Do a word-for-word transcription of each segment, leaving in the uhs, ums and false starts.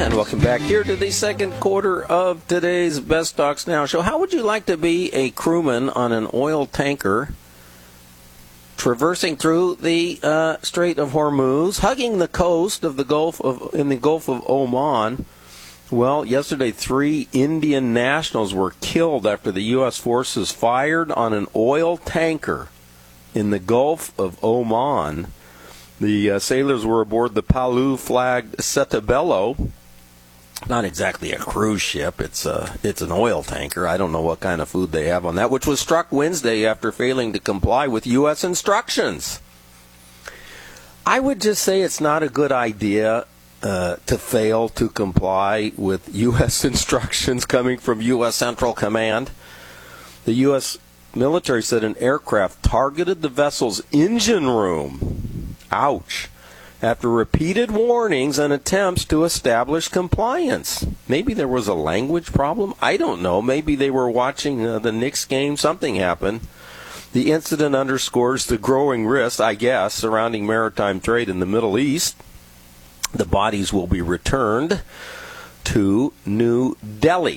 And welcome back here to the second quarter of today's Best Stocks Now show. How would you like to be a crewman on an oil tanker traversing through the uh, Strait of Hormuz, hugging the coast of the Gulf of in the Gulf of Oman? Well, yesterday three Indian nationals were killed after the U S forces fired on an oil tanker in the Gulf of Oman. The uh, sailors were aboard the Palau-flagged Setabello. Not exactly a cruise ship. It's a, it's an oil tanker. I don't know what kind of food they have on that, which was struck Wednesday after failing to comply with U S instructions. I would just say it's not a good idea uh, to fail to comply with U S instructions coming from U S Central Command. The U S military said an aircraft targeted the vessel's engine room. Ouch. After repeated warnings and attempts to establish compliance. Maybe there was a language problem. I don't know. Maybe they were watching uh, the Knicks game. Something happened. The incident underscores the growing risk, I guess, surrounding maritime trade in the Middle East. The bodies will be returned to New Delhi.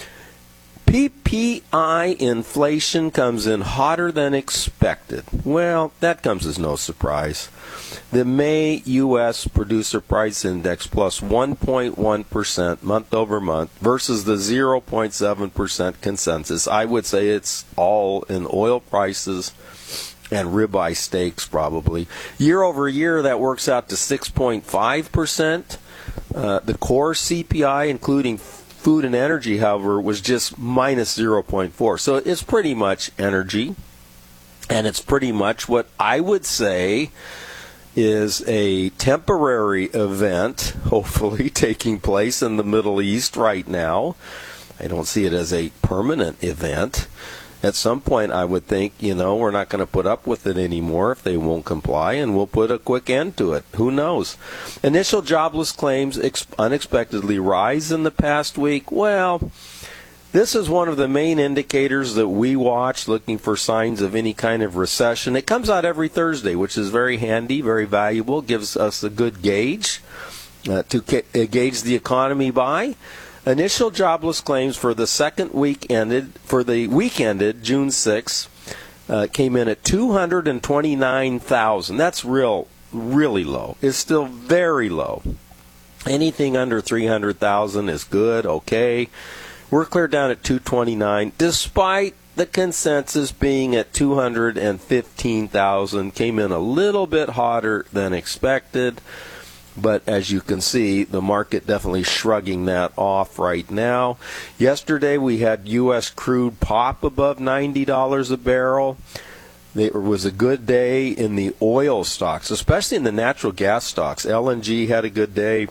P P I inflation comes in hotter than expected. Well, that comes as no surprise. The May U S Producer Price Index plus one point one percent month over month versus the zero point seven percent consensus. I would say it's all in oil prices and ribeye steaks probably. Year over year, that works out to six point five percent. Uh, the core C P I, including food and energy, however, was just minus zero point four. So it's pretty much energy, and it's pretty much what I would say is a temporary event, hopefully, taking place in the Middle East right now. I don't see it as a permanent event. At some point, I would think, you know, we're not going to put up with it anymore if they won't comply, and we'll put a quick end to it. Who knows? Initial jobless claims ex- unexpectedly rise in the past week. Well, this is one of the main indicators that we watch looking for signs of any kind of recession. It comes out every Thursday, which is very handy, very valuable, gives us a good gauge uh, to ca- gauge the economy by. Initial jobless claims for the second week ended, for the week ended June sixth, uh, came in at two hundred twenty-nine thousand. That's real, really low. It's still very low. Anything under three hundred thousand is good, okay. We're clear down at two twenty-nine, despite the consensus being at two hundred fifteen thousand. Came in a little bit hotter than expected. But as you can see, the market definitely shrugging that off right now. Yesterday we had U S crude pop above ninety dollars a barrel. It was a good day in the oil stocks, especially in the natural gas stocks. L N G had a good day.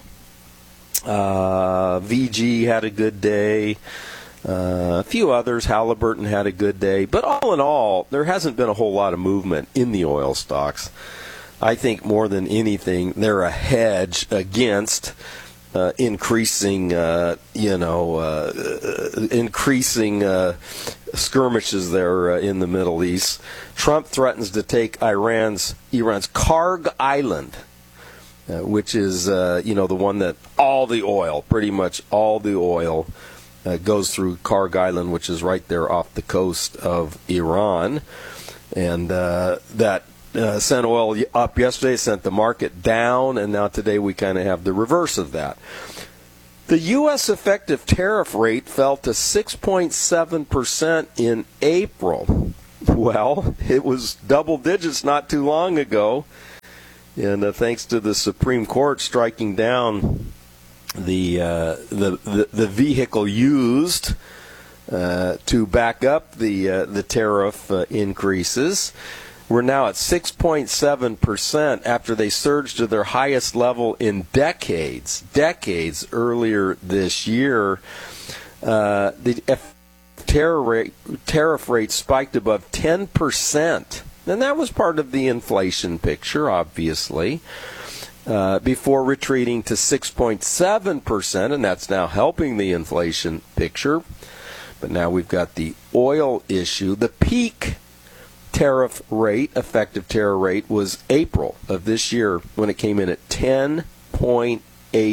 Uh, V G had a good day. Uh, a few others, Halliburton had a good day. But all in all, there hasn't been a whole lot of movement in the oil stocks. I think more than anything, they're a hedge against uh, increasing, uh, you know, uh, increasing uh, skirmishes there uh, in the Middle East. Trump threatens to take Iran's Iran's Karg Island, uh, which is, uh, you know, the one that all the oil, pretty much all the oil, uh, goes through Karg Island, which is right there off the coast of Iran, and uh, that. Uh, sent oil up yesterday, sent the market down, and now today we kind of have the reverse of that. The U S effective tariff rate fell to six point seven percent in April. Well, it was double digits not too long ago, and uh, thanks to the Supreme Court striking down the uh, the, the the vehicle used uh, to back up the uh, the tariff uh, increases. We're now at six point seven percent after they surged to their highest level in decades, decades earlier this year. Uh, the tariff rate, tariff rate spiked above ten percent, and that was part of the inflation picture, obviously, uh, before retreating to six point seven percent, and that's now helping the inflation picture. But now we've got the oil issue. The peak tariff rate, effective tariff rate, was April of this year when it came in at ten point eight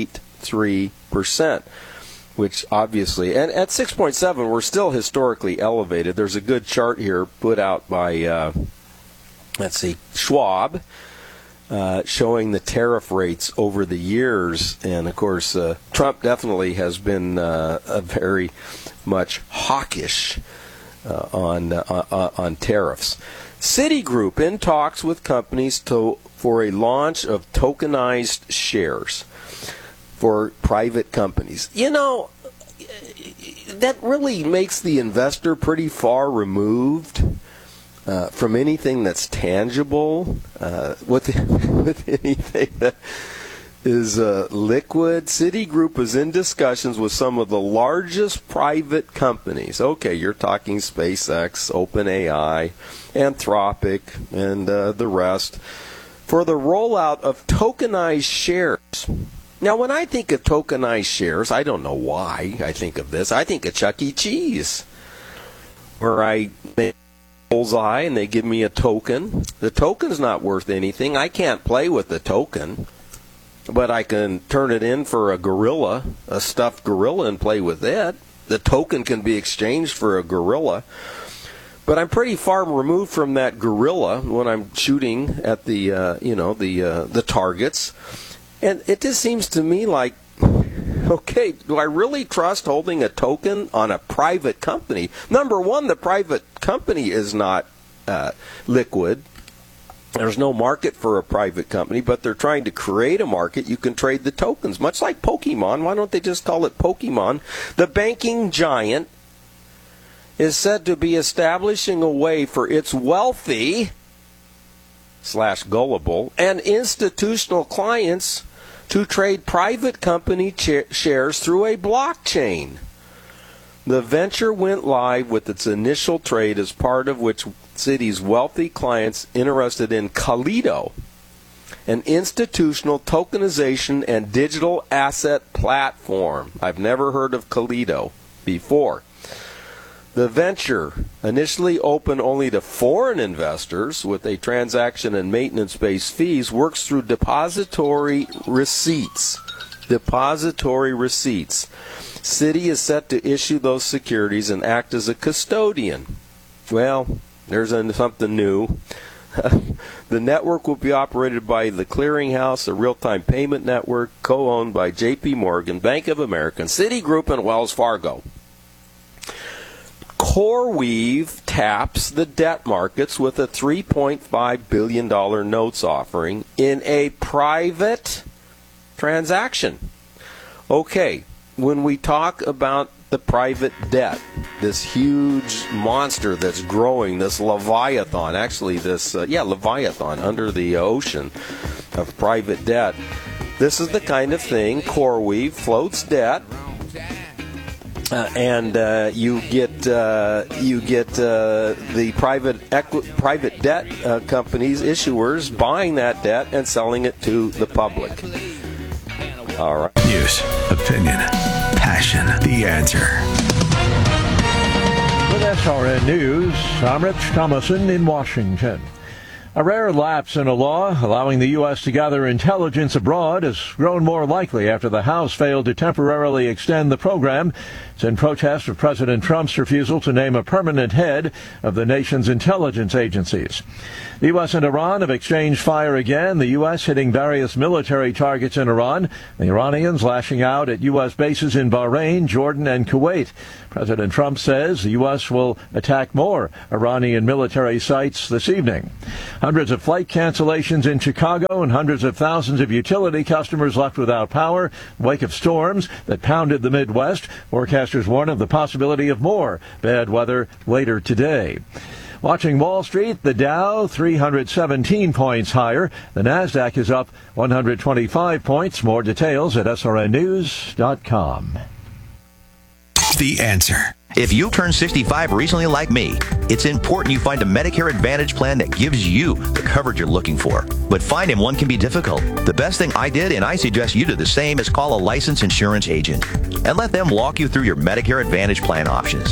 three percent, which obviously, and at six point seven, we're still historically elevated. There's a good chart here put out by, uh, let's see, Schwab, uh, showing the tariff rates over the years. And, of course, uh, Trump definitely has been uh, a very much hawkish uh, on, uh, on tariffs. Citigroup in talks with companies to, for a launch of tokenized shares for private companies. You know, that really makes the investor pretty far removed uh, from anything that's tangible, uh, with, with anything that is uh, liquid. Citigroup is in discussions with some of the largest private companies. Okay, you're talking SpaceX, OpenAI, Anthropic, and uh, the rest, for the rollout of tokenized shares. Now, when I think of tokenized shares, I don't know why I think of this. I think of Chuck E. Cheese, where I make a bullseye and they give me a token. The token's not worth anything. I can't play with the token, but I can turn it in for a gorilla, a stuffed gorilla, and play with it. The token can be exchanged for a gorilla. But I'm pretty far removed from that gorilla when I'm shooting at the, uh, you know, the uh, the targets. And it just seems to me like, okay, do I really trust holding a token on a private company? Number one, the private company is not uh, liquid. There's no market for a private company, but they're trying to create a market. You can trade the tokens, much like Pokemon. Why don't they just call it Pokemon? The banking giant is said to be establishing a way for its wealthy slash gullible and institutional clients to trade private company cha- shares through a blockchain. The venture went live with its initial trade, as part of which Citi's wealthy clients interested in Kaleido, an institutional tokenization and digital asset platform. I've never heard of Kaleido before. The venture, initially open only to foreign investors with a transaction and maintenance-based fees, works through depository receipts. Depository receipts. Citi is set to issue those securities and act as a custodian. Well, there's something new. The network will be operated by the Clearinghouse, a real-time payment network co-owned by J P Morgan, Bank of America, Citigroup, and Wells Fargo. CoreWeave taps the debt markets with a three point five billion dollars notes offering in a private transaction. Okay, when we talk about the private debt, this huge monster that's growing, this Leviathan, actually this, uh, yeah, Leviathan under the ocean of private debt, this is the kind of thing CoreWeave floats debt. Uh, and uh, you get uh, you get uh, the private equi- private debt uh, companies, issuers, buying that debt and selling it to the public. All right. News, opinion, passion. The Answer. With S R N News, I'm Rich Thomason in Washington. A rare lapse in a law allowing the U S to gather intelligence abroad has grown more likely after the House failed to temporarily extend the program. It's in protest of President Trump's refusal to name a permanent head of the nation's intelligence agencies. The U S and Iran have exchanged fire again, the U S hitting various military targets in Iran, the Iranians lashing out at U S bases in Bahrain, Jordan, and Kuwait. President Trump says the U S will attack more Iranian military sites this evening. Hundreds of flight cancellations in Chicago and hundreds of thousands of utility customers left without power in the wake of storms that pounded the Midwest. Forecasters warn of the possibility of more bad weather later today. Watching Wall Street, the Dow three hundred seventeen points higher. The Nasdaq is up one hundred twenty-five points. More details at S R N news dot com. The Answer. If you turned sixty-five recently like me, it's important you find a Medicare Advantage plan that gives you the coverage you're looking for. But finding one can be difficult. The best thing I did, and I suggest you do the same, is call a licensed insurance agent and let them walk you through your Medicare Advantage plan options.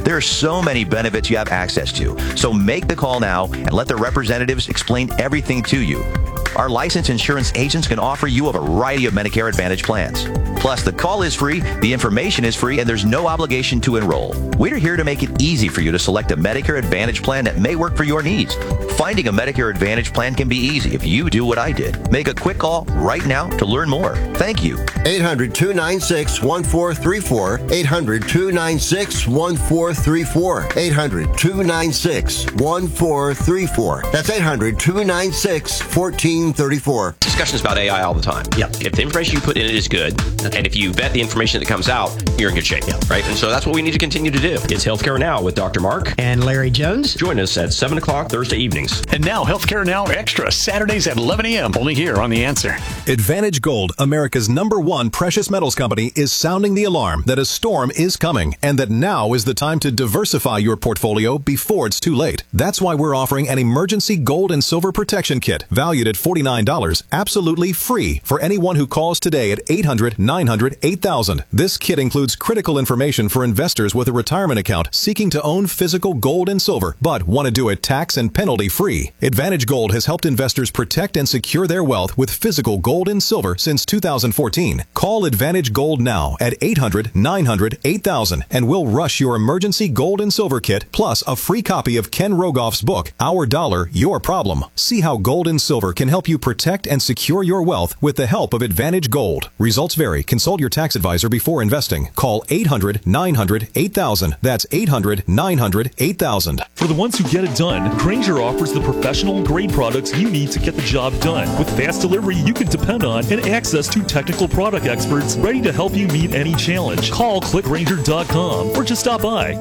There are so many benefits you have access to. So make the call now and let the representatives explain everything to you. Our licensed insurance agents can offer you a variety of Medicare Advantage plans. Plus, the call is free, the information is free, and there's no obligation to enroll. We're here to make it easy for you to select a Medicare Advantage plan that may work for your needs. Finding a Medicare Advantage plan can be easy if you do what I did. Make a quick call right now to learn more. Thank you. eight hundred, two nine six, one four three four. eight hundred, two nine six, one four three four. eight hundred, two nine six, one four three four. That's eight hundred, two nine six, one four three four. Discussions about A I all the time. Yeah. If the information you put in it is good, and if you vet the information that comes out, you're in good shape. Yeah. Right? And so that's what we need to continue to do. It's Healthcare Now with Doctor Mark. And Larry Jones. Join us at seven o'clock Thursday evenings. And now Healthcare Now Extra, Saturdays at eleven a.m. only here on The Answer. Advantage Gold, America's number one precious metals company, is sounding the alarm that a storm is coming and that now is the time to diversify your portfolio before it's too late. That's why we're offering an emergency gold and silver protection kit valued at forty-nine dollars, absolutely free for anyone who calls today at eight hundred, nine hundred, eight thousand. This kit includes critical information for investors with a retirement account seeking to own physical gold and silver, but want to do it tax and penalty free. Advantage Gold has helped investors protect and secure their wealth with physical gold and silver since two thousand fourteen. Call Advantage Gold now at eight hundred, nine hundred, eight thousand and we'll rush your emergency gold and silver kit plus a free copy of Ken Rogoff's book, Our Dollar, Your Problem. See how gold and silver can help you protect and secure your wealth with the help of Advantage Gold. Results vary. Consult your tax advisor before investing. Call eight hundred, nine hundred, eight thousand. That's eight hundred, nine hundred, eight thousand. For the ones who get it done, Grainger offers the professional grade products you need to get the job done. With fast delivery you can depend on and access to technical product experts ready to help you meet any challenge. Call click grainger dot com or just stop by.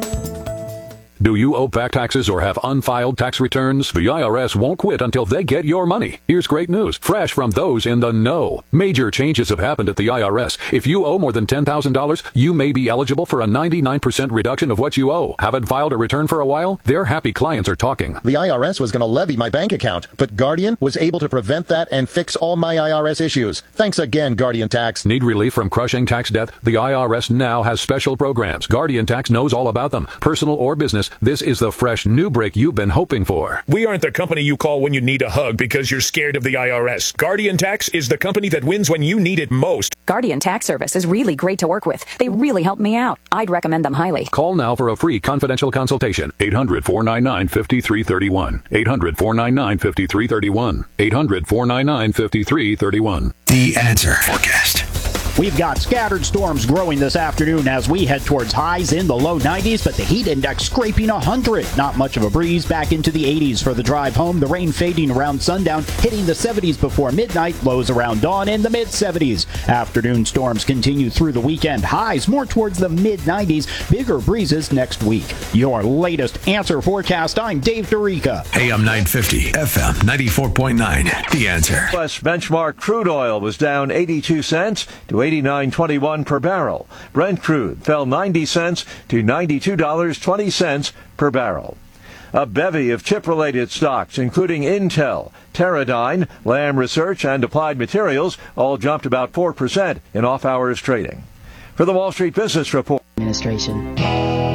Do you owe back taxes or have unfiled tax returns? The I R S won't quit until they get your money. Here's great news, fresh from those in the know. Major changes have happened at the I R S. If you owe more than ten thousand dollars, you may be eligible for a ninety-nine percent reduction of what you owe. Haven't filed a return for a while? Their happy clients are talking. The I R S was going to levy my bank account, but Guardian was able to prevent that and fix all my I R S issues. Thanks again, Guardian Tax. Need relief from crushing tax debt? The I R S now has special programs. Guardian Tax knows all about them. Personal or business, this is the fresh new break you've been hoping for. We aren't the company you call when you need a hug because you're scared of the I R S. Guardian Tax is the company that wins when you need it most. Guardian Tax Service is really great to work with. They really helped me out. I'd recommend them highly. Call now for a free confidential consultation. eight hundred, four nine nine, five three three one. eight hundred, four nine nine, five three three one. eight hundred, four nine nine, five three three one. The Answer Forecast. We've got scattered storms growing this afternoon as we head towards highs in the low nineties, but the heat index scraping one hundred. Not much of a breeze, back into the eighties for the drive home. The rain fading around sundown, hitting the seventies before midnight, lows around dawn in the mid seventies. Afternoon storms continue through the weekend. Highs more towards the mid nineties, bigger breezes next week. Your latest Answer forecast, I'm Dave Dorica. A M nine fifty, F M ninety-four point nine. The Answer. West benchmark crude oil was down eighty-two cents to eighty-nine twenty-one per barrel. Brent crude fell ninety cents to ninety-two dollars and twenty cents per barrel. A bevy of chip-related stocks, including Intel, Teradyne, Lam Research, and Applied Materials, all jumped about four percent in off-hours trading. For the Wall Street Business Report. Administration.